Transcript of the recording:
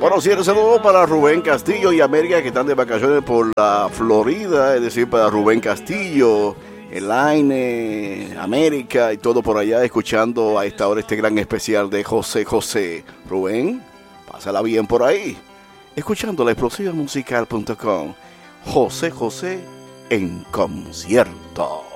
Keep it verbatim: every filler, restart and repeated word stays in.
Bueno, sí, un saludo para Rubén Castillo y América que están de vacaciones por la Florida, es decir, para Rubén Castillo, Elaine, América y todo por allá, escuchando a esta hora este gran especial de José José. Rubén, pásala bien por ahí, escuchando la explosiva musical punto com. José José en concierto.